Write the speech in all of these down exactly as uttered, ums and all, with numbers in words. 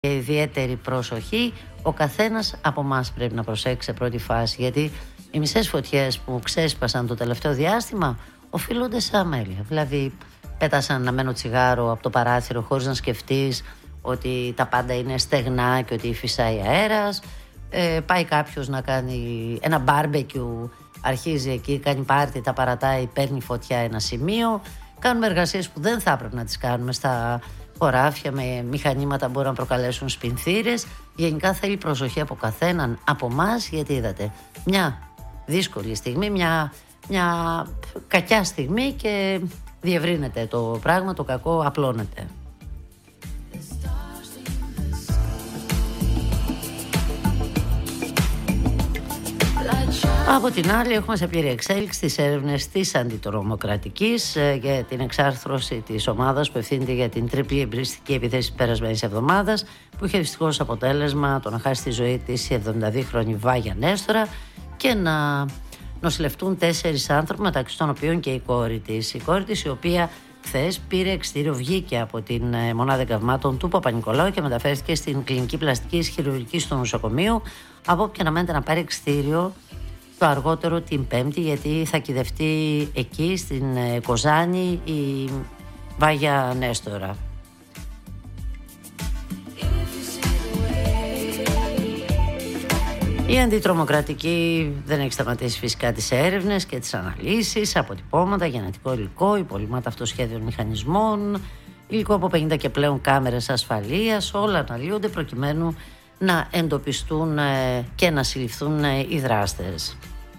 και ιδιαίτερη προσοχή. Ο καθένας από εμάς πρέπει να προσέξει σε πρώτη φάση, γιατί οι μισές φωτιές που ξέσπασαν το τελευταίο διάστημα οφείλονται σε αμέλεια. Δηλαδή πέτασαν ένα μένο τσιγάρο από το παράθυρο χωρίς να σκεφτείς ότι τα πάντα είναι στεγνά και ότι φυσάει αέρας. ε, Πάει κάποιος να κάνει ένα μπάρμπεκιου, αρχίζει εκεί, κάνει πάρτι, τα παρατάει, παίρνει φωτιά ένα σημείο. Κάνουμε εργασίες που δεν θα έπρεπε να τις κάνουμε στα χωράφια με μηχανήματα που μπορούν να προκαλέσουν σπινθήρες. Γενικά θέλει προσοχή από καθέναν από εμάς, γιατί είδατε μια δύσκολη στιγμή, μια, μια κακιά στιγμή και διευρύνεται το πράγμα, το κακό απλώνεται. Από την άλλη έχουμε σε πλήρη εξέλιξη τις έρευνες της αντιτρομοκρατικής για την εξάρθρωση της ομάδας που ευθύνεται για την τριπλή εμπριστική επίθεση της περασμένης εβδομάδας, που είχε δυστυχώς αποτέλεσμα το να χάσει τη ζωή της η εβδομηνταδύχρονη Βάγια Νέστορα και να νοσηλευτούν τέσσερις άνθρωποι, μεταξύ των οποίων και η κόρη της. Η κόρη της, η οποία χθες πήρε εξιτήριο, βγήκε από την μονάδα εγκαυμάτων του Παπα-Νικολάου και μεταφέρθηκε στην κλινική πλαστικής χειρουργικής του νοσοκομείου, από όποια αναμένεται να πάρει εξιτήριο το αργότερο την Πέμπτη, γιατί θα κυδευτεί εκεί στην Κοζάνη η Βάγια Νέστορα. Η αντιτρομοκρατική δεν έχει σταματήσει φυσικά τις έρευνες και τις αναλύσεις, αποτυπώματα, γενετικό υλικό, υπολείμματα αυτοσχέδιων μηχανισμών, υλικό από πενήντα και πλέον κάμερες ασφαλείας, όλα αναλύονται προκειμένου να εντοπιστούν και να συλληφθούν οι δράστες.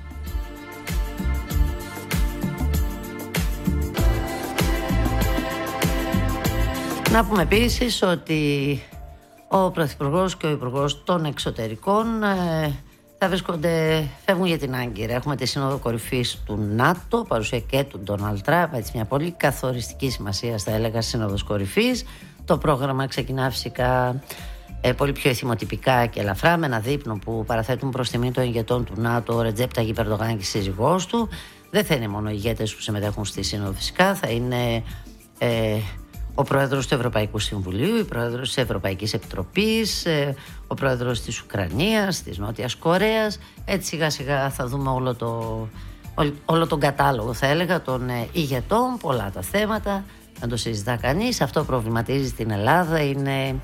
Να πούμε επίσης ότι ο Πρωθυπουργός και ο Υπουργός των Εξωτερικών ε, θα βρίσκονται, φεύγουν για την Άγκυρα. Έχουμε τη Σύνοδο Κορυφής του ΝΑΤΟ, παρουσία και του Ντόναλντ Τραμπ, έτσι μια πολύ καθοριστική σημασία θα έλεγα Σύνοδος Κορυφής. Το πρόγραμμα ξεκινά φυσικά ε, πολύ πιο εθιμοτυπικά και ελαφρά, με ένα δείπνο που παραθέτουν προς τιμή των ηγετών του ΝΑΤΟ, ο Ρετζέπ Ταγιπ Ερντογάν και σύζυγός του. Δεν θα είναι μόνο οι ηγέτες που συμμετέχουν στη Σύνοδο φυσικά, θα είναι ε, ο πρόεδρος του Ευρωπαϊκού Συμβουλίου, η πρόεδρος της Ευρωπαϊκής Επιτροπής, ο πρόεδρος της Ουκρανίας, της Νότιας Κορέας. Έτσι σιγά σιγά θα δούμε όλο, το, όλο τον κατάλογο, θα έλεγα, των ηγετών, πολλά τα θέματα, δεν το συζητά κανείς. Αυτό προβληματίζει την Ελλάδα, είναι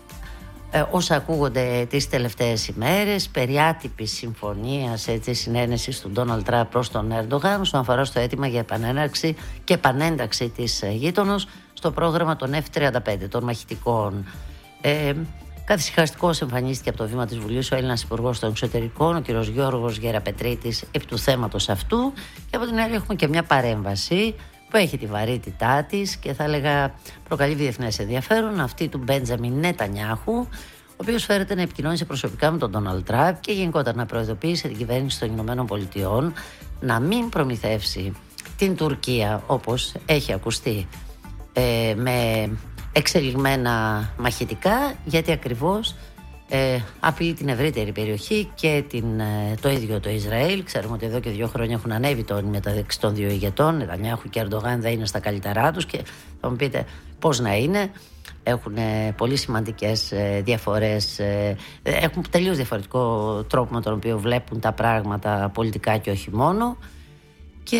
ε, όσα ακούγονται τις τελευταίες ημέρες, περί άτυπης συμφωνίας, έτσι, συνένεσης του Ντόναλντ Τραμπ προς τον Ερντογάν όσον αφορά στο αίτημα για επανέναρξη και επανένταξη της γείτονος στο πρόγραμμα των εφ τριάντα πέντε, των μαχητικών. Ε, Καθησυχαστικός εμφανίστηκε από το βήμα της Βουλής ο Έλληνας Υπουργός των Εξωτερικών, ο κ. Γιώργος Γεραπετρίτης, επί του θέματος αυτού. Και από την άλλη έχουμε και μια παρέμβαση που έχει τη βαρύτητά της και θα έλεγα προκαλεί διεθνές ενδιαφέρον, αυτή του Μπέντζαμιν Νετανιάχου, ο οποίος φέρεται να επικοινώνησε προσωπικά με τον Ντόναλντ Τραμπ και γενικότερα να προειδοποίησε την κυβέρνηση των Ηνωμένων Πολιτειών να μην προμηθεύσει την Τουρκία, όπως έχει ακουστεί, ε, με εξελιγμένα μαχητικά, γιατί ακριβώς ε, απειλεί την ευρύτερη περιοχή και την, ε, το ίδιο το Ισραήλ. Ξέρουμε ότι εδώ και δύο χρόνια έχουν ανέβει τόνοι μεταξύ των δύο ηγετών. Νετανιάχου και Ερντογάν δεν είναι στα καλύτερά τους και θα μου πείτε πώς να είναι. Έχουν ε, πολύ σημαντικές ε, διαφορές, ε, έχουν τελείως διαφορετικό τρόπο με τον οποίο βλέπουν τα πράγματα πολιτικά και όχι μόνο. Και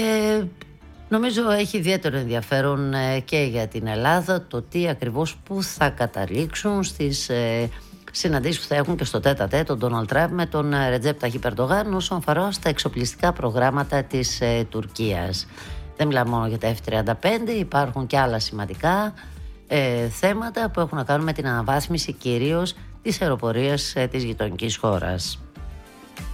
νομίζω έχει ιδιαίτερο ενδιαφέρον ε, και για την Ελλάδα το τι ακριβώς που θα καταλήξουν στις ε, συναντήσεις που θα έχουν και στο τέτα τέτ τον Ντόναλντ Τραμπ με τον Ρετζέπ Ταγιπ Ερντογάν όσον αφορά στα εξοπλιστικά προγράμματα της ε, Τουρκίας. Δεν μιλάμε μόνο για τα εφ τριάντα πέντε, υπάρχουν και άλλα σημαντικά ε, θέματα που έχουν να κάνουν με την αναβάθμιση κυρίως της αεροπορίας ε, της γειτονικής χώρας.